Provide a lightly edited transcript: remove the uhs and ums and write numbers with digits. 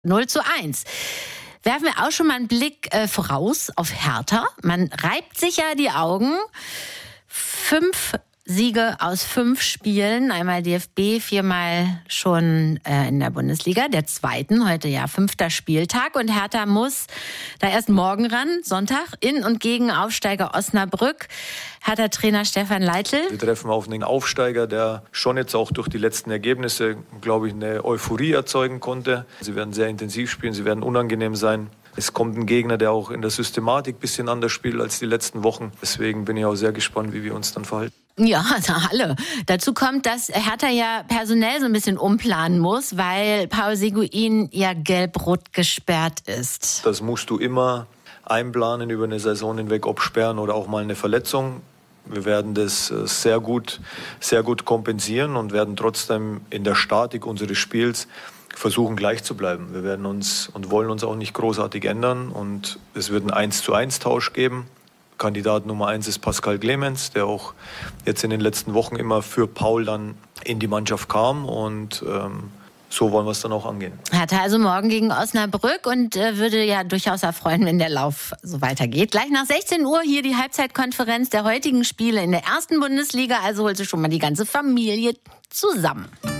0:1. Werfen wir auch schon mal einen Blick voraus auf Hertha. Man reibt sich ja die Augen. 5 Siege aus 5 Spielen, einmal DFB, 4-mal schon in der Bundesliga, der zweiten, heute ja 5. Spieltag. Und Hertha muss da erst morgen ran, Sonntag, in und gegen Aufsteiger Osnabrück. Hertha-Trainer Stefan Leitl. Wir treffen auf einen Aufsteiger, der schon jetzt auch durch die letzten Ergebnisse, glaube ich, eine Euphorie erzeugen konnte. Sie werden sehr intensiv spielen, sie werden unangenehm sein. Es kommt ein Gegner, der auch in der Systematik ein bisschen anders spielt als die letzten Wochen. Deswegen bin ich auch sehr gespannt, wie wir uns dann verhalten. Ja, also alle. Dazu kommt, dass Hertha ja personell so ein bisschen umplanen muss, weil Paul Seguin ja gelb-rot gesperrt ist. Das musst du immer einplanen über eine Saison hinweg, ob sperren oder auch mal eine Verletzung. Wir werden das sehr gut kompensieren und werden trotzdem in der Statik unseres Spiels versuchen, gleich zu bleiben. Wir werden uns und wollen uns auch nicht großartig ändern und es wird einen 1:1-Tausch geben. Kandidat Nummer 1 ist Pascal Clemens, der auch jetzt in den letzten Wochen immer für Paul dann in die Mannschaft kam und so wollen wir es dann auch angehen. Hertha also morgen gegen Osnabrück und würde ja durchaus erfreuen, wenn der Lauf so weitergeht. Gleich nach 16 Uhr hier die Halbzeitkonferenz der heutigen Spiele in der 1. Bundesliga. Also holt sich schon mal die ganze Familie zusammen.